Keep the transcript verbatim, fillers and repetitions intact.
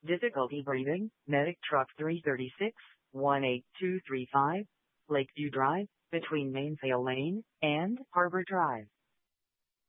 Difficulty breathing, Medic Truck three thirty-six, one eight two three five, Lakeview Drive, between Mainsail Lane and Harbor Drive.